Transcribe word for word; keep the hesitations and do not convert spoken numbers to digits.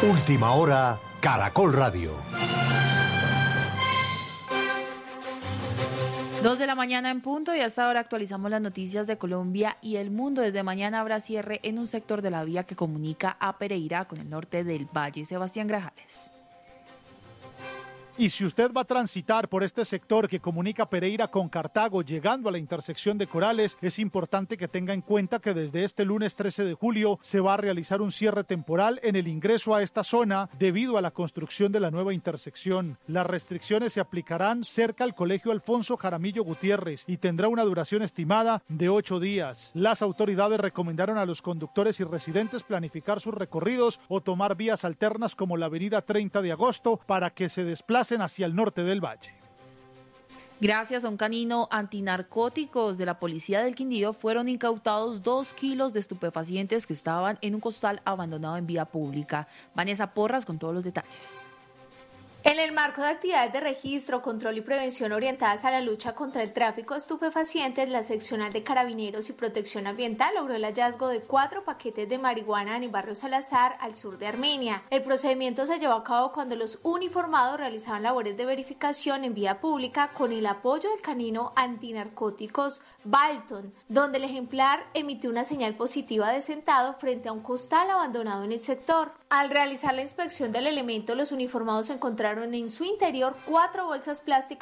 Última hora, Caracol Radio. Dos de la mañana en punto y hasta ahora actualizamos las noticias de Colombia y el mundo. Desde mañana habrá cierre en un sector de la vía que comunica a Pereira con el norte del Valle. Sebastián Grajales. Y si usted va a transitar por este sector que comunica Pereira con Cartago, llegando a la intersección de Corales, es importante que tenga en cuenta que desde este lunes trece de julio se va a realizar un cierre temporal en el ingreso a esta zona debido a la construcción de la nueva intersección. Las restricciones se aplicarán cerca al Colegio Alfonso Jaramillo Gutiérrez y tendrá una duración estimada de ocho días. Las autoridades recomendaron a los conductores y residentes planificar sus recorridos o tomar vías alternas como la avenida treinta de agosto para que se desplacen hacia el norte del Valle. Gracias a un canino antinarcóticos de la policía del Quindío fueron incautados dos kilos de estupefacientes que estaban en un costal abandonado en vía pública. Vanessa Porras con todos los detalles. En el marco de actividades de registro, control y prevención orientadas a la lucha contra el tráfico de estupefacientes, la seccional de Carabineros y Protección Ambiental logró el hallazgo de cuatro paquetes de marihuana en el barrio Salazar, al sur de Armenia. El procedimiento se llevó a cabo cuando los uniformados realizaban labores de verificación en vía pública con el apoyo del canino antinarcóticos Balton, donde el ejemplar emitió una señal positiva de sentado frente a un costal abandonado en el sector. Al realizar la inspección del elemento, los uniformados encontraron en su interior cuatro bolsas plásticas